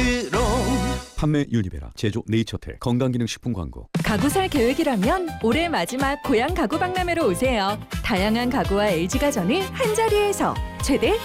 스스로. 판매 유니베라, 제조 네이처텔, 건강기능식품 광고. 가구 살 계획이라면 올해 마지막 고향 가구 박람회로 오세요. 다양한 가구와 LG가전을 한자리에서 최대